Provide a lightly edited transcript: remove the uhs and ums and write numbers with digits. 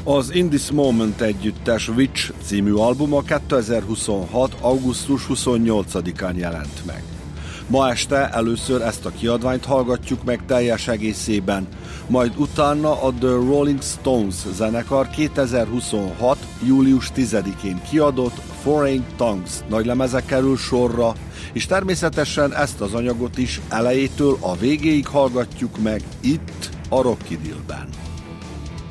Az In This Moment együttes Witch című albuma 2026. augusztus 28-án jelent meg. Ma este először ezt a kiadványt hallgatjuk meg teljes egészében, majd utána a The Rolling Stones zenekar 2026. július 10-én kiadott Foreign Tongues nagylemeze kerül sorra, és természetesen ezt az anyagot is elejétől a végéig hallgatjuk meg itt a Rock Idillben.